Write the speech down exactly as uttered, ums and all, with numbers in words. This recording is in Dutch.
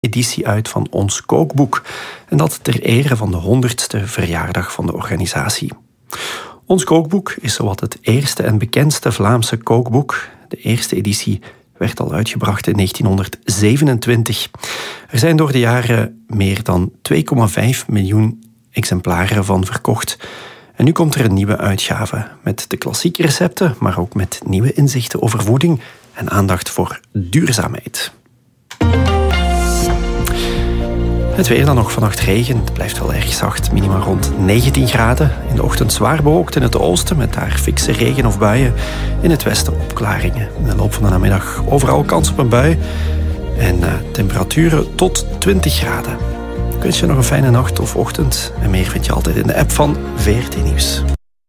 editie uit van Ons Kookboek. En dat ter ere van de honderdste verjaardag van de organisatie. Ons Kookboek is zowat het eerste en bekendste Vlaamse kookboek. De eerste editie werd al uitgebracht in negentienhonderdzevenentwintig. Er zijn door de jaren meer dan twee komma vijf miljoen exemplaren van verkocht. En nu komt er een nieuwe uitgave met de klassieke recepten, maar ook met nieuwe inzichten over voeding en aandacht voor duurzaamheid. Het weer dan nog vannacht regen. Het blijft wel erg zacht, minimaal rond negentien graden. In de ochtend zwaar bewolkt in het oosten met daar fikse regen of buien. In het westen opklaringen. In de loop van de namiddag overal kans op een bui. En uh, temperaturen tot twintig graden. Ik wens je nog een fijne nacht of ochtend. En meer vind je altijd in de app van V R T Nieuws.